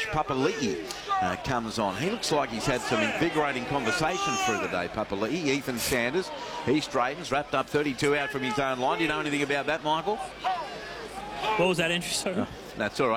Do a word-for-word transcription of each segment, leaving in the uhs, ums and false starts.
Josh Papali'i uh, comes on. He looks like he's had some invigorating conversation through the day, Papali'i. Ethan Sanders, he straightens, wrapped up thirty-two out from his own line. Do you know anything about that, Michael? What was that entry, sorry? Oh, that's all right.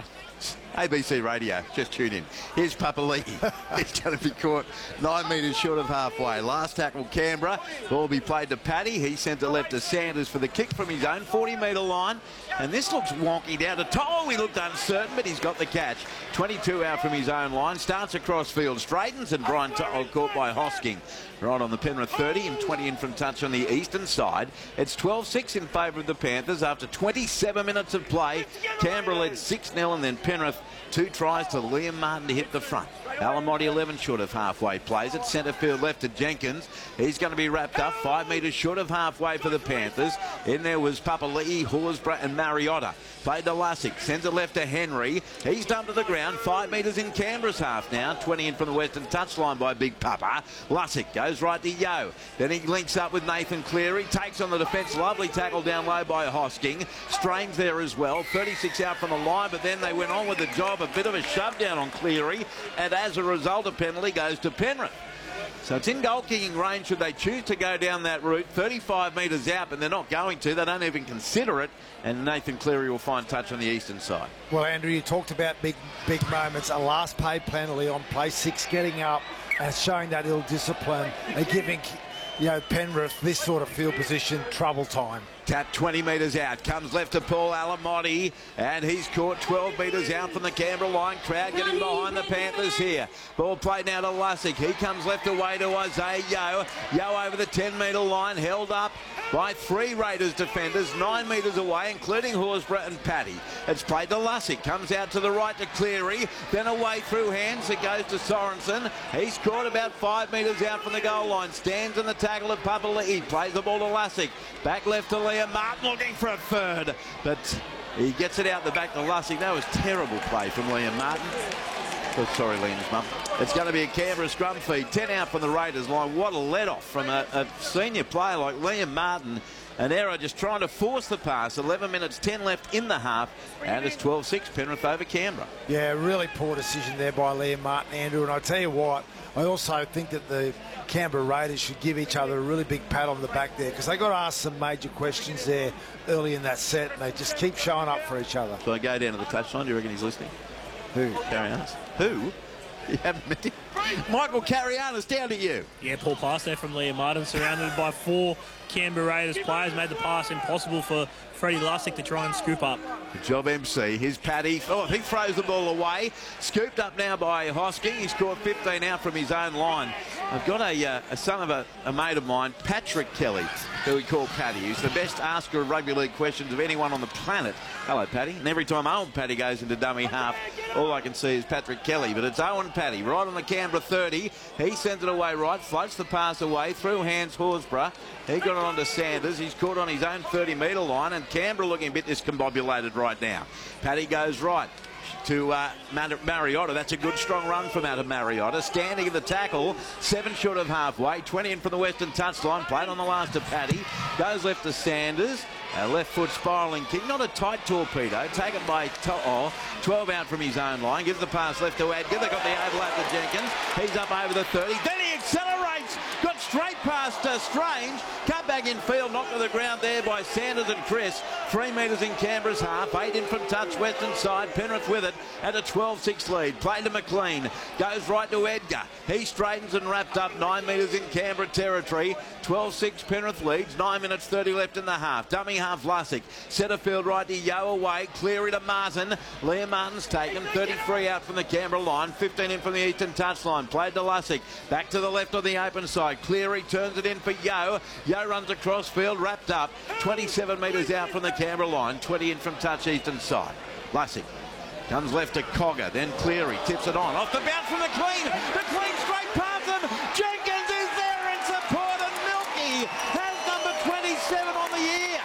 A B C Radio, just tune in. Here's Papali'i. He's going to be caught nine metres short of halfway. Last tackle, Canberra. Ball will be played to Paddy. He sends it left to Sanders for the kick from his own forty metre line. And this looks wonky down to Toll. He looked uncertain, but he's got the catch. twenty-two out from his own line. Starts across field, straightens, and Brian Toll caught by Hosking. Right on the Penrith thirty and twenty in from touch on the eastern side. It's twelve six in favour of the Panthers after twenty-seven minutes of play. Canberra led six nil, and then Penrith two tries to Liam Martin to hit the front. Alamotti eleven short of halfway, plays at centre field left to Jenkins. He's going to be wrapped up five metres short of halfway for the Panthers. In there was Papali'i, Horsburgh and Mariota. Played to Lussick, sends it left to Henry. He's dumped to the ground, five metres in Canberra's half now. twenty in from the western touchline by Big Papa. Lussick goes right to Yo. Then he links up with Nathan Cleary, takes on the defence. Lovely tackle down low by Hosking. Strains there as well. thirty-six out from the line, but then they went on with the job. A bit of a shove down on Cleary, and as a result, a penalty goes to Penrith. So it's in goal-kicking range should they choose to go down that route. thirty-five metres out, but they're not going to. They don't even consider it. And Nathan Cleary will find touch on the eastern side. Well, Andrew, you talked about big, big moments. A last paid penalty on play six, getting up and showing that ill discipline and giving, you know, Penrith this sort of field position trouble time. Tap twenty metres out, comes left to Paul Alamotti, and he's caught twelve metres out from the Canberra line. Crowd getting behind the Panthers here. Ball played now to Lussick. He comes left away to Isaiah Yo. Yo over the ten metre line, held up by three Raiders defenders, nine metres away, including Horsburgh and Paddy. It's played to Lussick, comes out to the right to Cleary, then away through hands. It goes to Sorensen. He's caught about five metres out from the goal line, stands in the tackle of Papali'i, plays the ball to Lussick, back left to Liam Martin looking for a third, but he gets it out the back to Lussick. That was terrible play from Liam Martin. Oh, sorry, Liam's mum. It's going to be a Canberra scrum feed. ten out from the Raiders line. What a let-off from a, a senior player like Liam Martin. An error just trying to force the pass. eleven minutes, ten left in the half. And it's twelve six, Penrith over Canberra. Yeah, really poor decision there by Liam Martin, Andrew. And I tell you what, I also think that the Canberra Raiders should give each other a really big pat on the back there, because they got to ask some major questions there early in that set, and they just keep showing up for each other. So I go down to the touchline. Do you reckon he's listening? Who? Carianis. Who? You haven't met him. Michael Carianis, down to you. Yeah, poor pass there from Liam Martin, surrounded by four Canberra Raiders players, made the pass impossible for Freddie Lussick to try and scoop up. Good job, M C. Here's Paddy. Oh, he throws the ball away. Scooped up now by Hosking. He scored fifteen out from his own line. I've got a, uh, a son of a, a mate of mine, Patrick Kelly, who we call Paddy, who's the best asker of rugby league questions of anyone on the planet. Hello, Paddy. And every time old Paddy goes into dummy half, all I can see is Patrick Kelly. But it's Owen Paddy, right on the Canberra thirty. He sends it away right, floats the pass away, through hands Horsburgh. He got it on to Sanders. He's caught on his own thirty metre line, and Canberra looking a bit discombobulated right now. Paddy goes right to uh, Mariota. That's a good strong run from out of Mariota. Standing in the tackle, seven short of halfway, twenty in from the western touchline. Played on the last to Paddy. Goes left to Sanders. A left foot spiralling kick, not a tight torpedo, taken by To'o. twelve out from his own line, gives the pass left to Adger. They got the overlap to Jenkins. He's up over the thirty. Then he accelerates, got straight past uh, Strange. Cut back in field, knocked to the ground there by Sanders and Chris. Three metres in Canberra's half, eight in from touch, western side. Penrith with it at a twelve six lead. Play to McLean, goes right to Edgar. He straightens and wrapped up, nine metres in Canberra territory. twelve six Penrith leads, nine minutes thirty left in the half. Dummy half Lussick, centre field right to Yo away, Cleary to Martin. Liam Martin's taken, thirty-three out from the Canberra line, fifteen in from the eastern touchline. Played to Lussick, back to the left on the open side. Cleary turns it in for Yo. Yo runs across field, wrapped up, twenty-seven metres out from the Canberra line, twenty in from touch eastern side. Lussick comes left to Cogger, then Cleary tips it on. Off the bounce from McLean. McLean straight past him. Jenkins is there in support, and Milky has number twenty-seven on the year.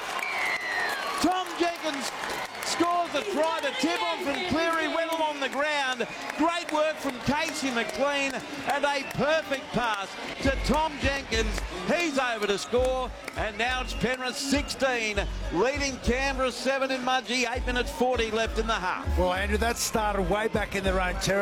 Tom Jenkins scores the try to tip on from Cleary, went along the ground. Great work from Casey McLean, and a perfect pass to Tom Jenkins. He's over to score, and now it's Penrith sixteen, leading Canberra seven in Mudgee, eight minutes forty left in the half. Well, Andrew, that started way back in their own territory.